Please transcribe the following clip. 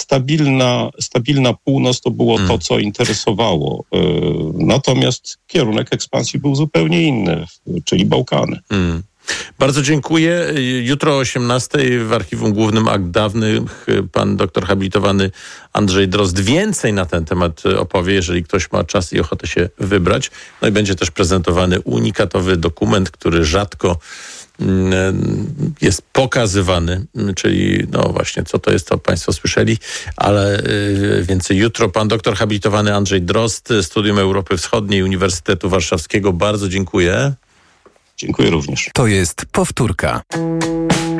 stabilna północ to było to, co interesowało. Natomiast kierunek ekspansji był zupełnie inny, czyli Bałkany. Bardzo dziękuję. Jutro o 18:00 w Archiwum Głównym Akt Dawnych pan doktor habilitowany Andrzej Drozd więcej na ten temat opowie, jeżeli ktoś ma czas i ochotę się wybrać. No i będzie też prezentowany unikatowy dokument, który rzadko jest pokazywany, czyli no właśnie, co to jest, to państwo słyszeli, ale więcej jutro. Pan doktor habilitowany Andrzej Drozd, Studium Europy Wschodniej Uniwersytetu Warszawskiego. Bardzo dziękuję. Dziękuję również. To jest powtórka.